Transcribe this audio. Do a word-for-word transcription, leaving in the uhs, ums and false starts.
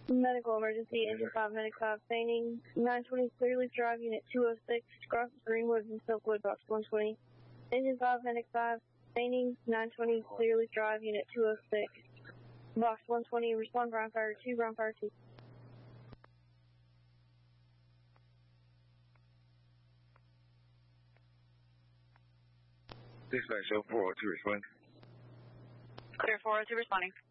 Medical emergency, engine five, medic five, fainting. nine twenty, Clearleaf Drive, unit two oh six, cross Greenwood and Silkwood, box one twenty. Engine five, medic five, fainting. nine twenty, Clearleaf Drive, unit two oh six, box one twenty, respond ground fire two, ground fire two. Dispatch four oh two, respond. Clear four oh two, responding.